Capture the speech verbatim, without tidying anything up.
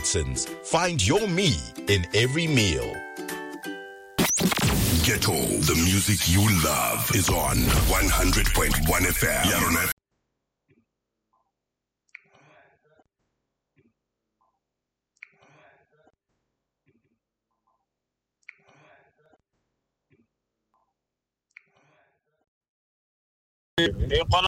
Watsons. Find your me in every meal. Ghetto, the music you love is on one hundred point one F M. Yarona. يقول